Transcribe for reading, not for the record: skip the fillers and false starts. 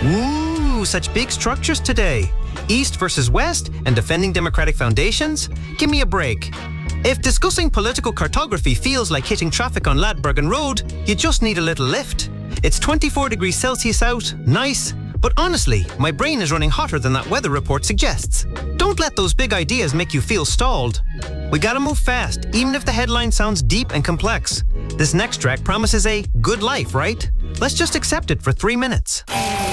Ooh, such big structures today. East versus West and defending democratic foundations? Give me a break. If discussing political cartography feels like hitting traffic on Ladbergen Road, you just need a little lift. It's 24 degrees Celsius out, nice, but honestly, my brain is running hotter than that weather report suggests. Don't let those big ideas make you feel stalled. We gotta move fast, even if the headline sounds deep and complex. This next track promises a good life, right? Let's just accept it for 3 minutes.